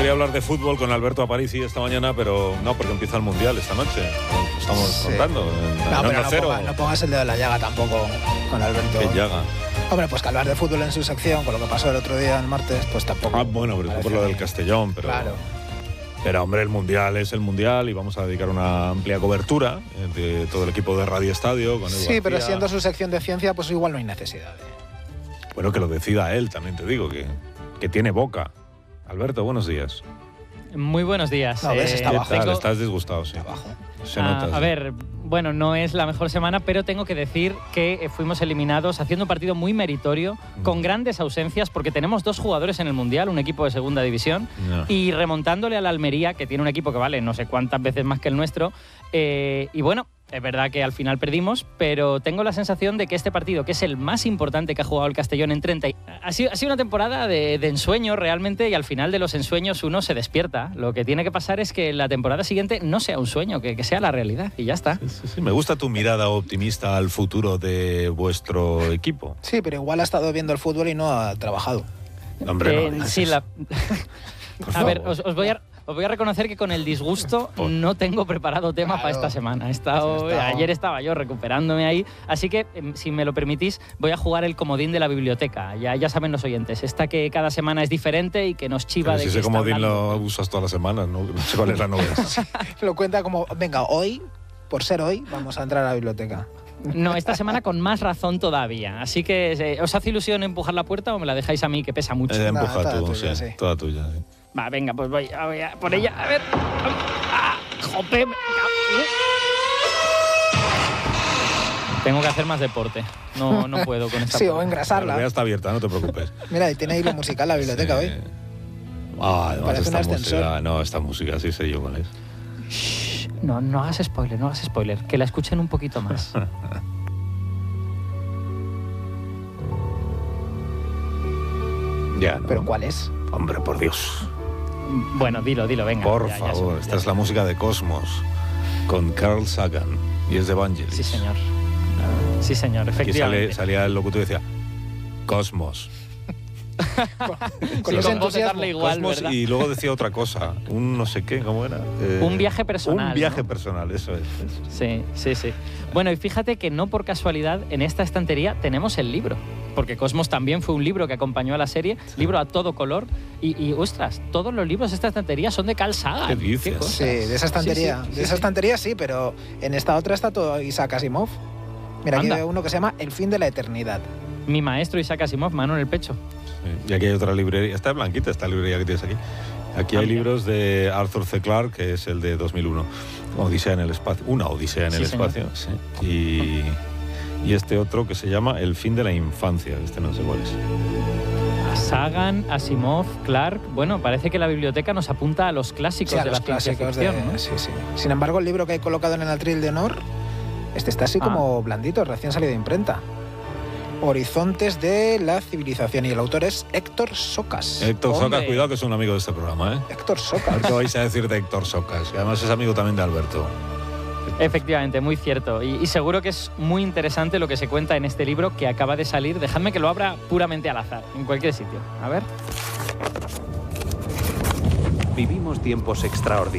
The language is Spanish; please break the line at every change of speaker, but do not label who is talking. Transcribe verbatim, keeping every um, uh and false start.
quería hablar de fútbol con Alberto Aparici esta mañana, pero no, porque empieza el Mundial esta noche. Lo estamos
Sí.
contando. En,
No,
en
pero
Onda
no,
Cero.
ponga- no pongas el dedo en la llaga tampoco con Alberto.
¿Qué llaga?
Hombre, pues que hablar de fútbol en su sección, con lo que pasó el otro día, el martes, pues tampoco.
Ah, bueno, pero es por lo del Castellón, pero...
Claro.
Pero, hombre, el Mundial es el Mundial y vamos a dedicar una amplia cobertura de todo el equipo de Radio Estadio. Con Edu
Sí, pero
García.
siendo su sección de ciencia, pues igual no hay necesidad. de-
Bueno, que lo decida él, también te digo, que, que tiene boca. Alberto, buenos días.
Muy buenos días.
No, ves, está
¿Qué
abajo.
tal?
tengo-
Estás disgustado, sí.
Abajo.
Se
Ah,
nota.
a
sí.
ver, bueno, no es la mejor semana, pero tengo que decir que eh, fuimos eliminados haciendo un partido muy meritorio, con grandes ausencias, porque tenemos dos jugadores en el Mundial, un equipo de segunda división,
No.
y remontándole al Almería, que tiene un equipo que vale no sé cuántas veces más que el nuestro. eh, y bueno, es verdad que al final perdimos, pero tengo la sensación de que este partido, que es el más importante que ha jugado el Castellón en treinta y... Ha sido, ha sido una temporada de, de ensueño realmente, y al final de los ensueños uno se despierta. Lo que tiene que pasar es que la temporada siguiente no sea un sueño, que, que sea la realidad, y ya está.
Sí, sí, sí. Me gusta tu mirada optimista al futuro de vuestro equipo.
Sí, pero igual ha estado viendo el fútbol y no ha trabajado.
Hombre,
Eh,
no digas
sí,
eso.
la...
Por
A ver,
favor.
os, os voy a... Os voy a reconocer que con el disgusto
Por-
no tengo preparado tema
Claro.
para esta semana. He estado,
Sí, está-
ayer estaba yo recuperándome ahí, así que, em, si me lo permitís, voy a jugar el comodín de la biblioteca. Ya, ya saben los oyentes, esta que cada semana es diferente y que nos chiva
Pero
de
si
qué
ese
está
comodín
hablando.
lo usas todas las semanas, ¿no? No sé cuál es la novedad.
Lo cuenta como, venga, hoy, por ser hoy, vamos a entrar a la biblioteca.
No, esta semana con más razón todavía. Así que, eh, ¿os hace ilusión empujar la puerta o me la dejáis a mí, que pesa mucho?
Eh, empuja
toda
tú,
tuya,
sí,
sí.
toda tuya. Sí.
Va, venga, pues voy, voy a por ella. A ver. Ah, jope, me cago- Tengo que hacer más deporte. No, no puedo con esta
Sí, o
puerta.
La
engrasarla.
ya está abierta, no te preocupes.
Mira, y tiene ahí lo musical la biblioteca
Sí.
hoy.
Ah, además
Parece
esta
un ascensor.
música, no, esta música sí sé yo cuál es.
Shh, no, no hagas spoiler, no hagas spoiler. Que la escuchen un poquito más.
Ya, ¿no?
¿Pero cuál es?
Hombre, por Dios.
Bueno, dilo, dilo, venga.
Por
ya, ya
favor,
sé,
esta
ya
es
sé.
la música de Cosmos con Carl Sagan y es de Vangelis.
Sí, señor. Sí, señor,
Aquí
efectivamente.
sale, salía el locutor y decía Cosmos.
Con
Sí,
ese
con voz de
entusiasmo.
darle igual,
Cosmos
¿verdad?
y luego decía otra cosa, un no sé qué, ¿cómo era? Eh,
Un viaje personal,
Un viaje
¿no?
personal, eso es. eso.
Sí, sí, sí. Bueno, y fíjate que no por casualidad en esta estantería tenemos el libro. Porque Cosmos también fue un libro que acompañó a la serie, libro a todo color. Y, y, ostras, todos los libros de esta estantería son de Carl Sagan.
¿Qué dices?
cosas.
Sí, de esa estantería.
Sí, sí, sí,
de esa
sí.
estantería sí, pero en esta otra está todo Isaac Asimov. Mira, aquí
Anda.
veo uno que se llama El fin de la eternidad.
Mi maestro Isaac Asimov, mano en el pecho.
Sí. Y aquí hay otra librería, está blanquita esta librería que tienes aquí. Aquí
Ah,
hay
mira.
libros de Arthur C. Clarke, que es el de dos mil uno, Odisea en el espacio, una Odisea en
Sí,
el
señor.
espacio, sí. Y, y este otro que se llama El fin de la infancia, este no sé cuál es.
Sagan, Asimov, Clarke. Bueno, parece que la biblioteca nos apunta a los clásicos
Sí, a
de
los
la ciencia
clásicos de...
ficción, ¿no?
Sí, sí. Sin embargo, el libro que hay colocado en el atril de honor, este está así
Ah.
como blandito, recién salido de imprenta. Horizontes de la civilización. Y el autor es Héctor Socas.
Héctor
Hombre.
Socas, cuidado que es un amigo de este programa, ¿eh?
Héctor
A
Socas.
ver qué vais a decir de Héctor Socas, que además es amigo también de Alberto.
Efectivamente, muy cierto. Y, y seguro que es muy interesante lo que se cuenta en este libro que acaba de salir. Dejadme que lo abra puramente al azar, en cualquier sitio. A ver.
Vivimos tiempos extraordinarios.